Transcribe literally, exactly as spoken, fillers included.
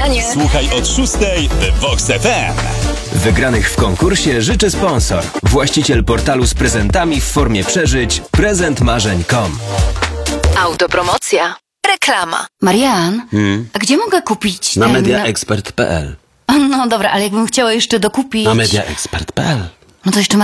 Panie. Słuchaj od szóstej w Vox F M. Wygranych w konkursie życzy sponsor. Właściciel portalu z prezentami w formie przeżyć prezent marzeń kropka com. Autopromocja. Reklama. Marian, Hmm? a gdzie mogę kupić Na ten... mediaexpert kropka p l. No dobra, ale jakbym chciała jeszcze dokupić... Na mediaexpert kropka p l. No to jeszcze